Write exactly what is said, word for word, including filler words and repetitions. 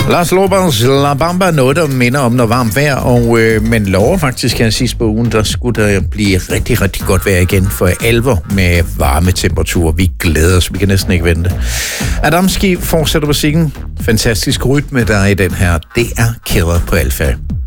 Lars Lobos La Bamba, noget der minder om noget varmt vejr, og øh, men lover faktisk her sidst på ugen, der skulle der blive rigtig, rigtig godt vejr igen for alvor med varme temperaturer. Vi glæder os, vi kan næsten ikke vente. Adamski fortsætter musikken. Fantastisk rytme, der er i den her. Det er Killer på Alfa.